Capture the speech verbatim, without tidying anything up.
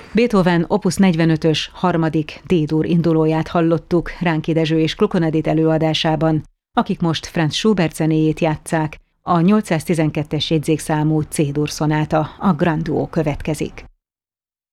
Beethoven Opus negyvenötös harmadik D-dur indulóját hallottuk Ránki Dezső és Klukon Edit előadásában, akik most Franz Schubert zenéjét játsszák, a nyolcszáztizenkettes jegyzékszámú C-dur szonáta, a Grand Duo következik.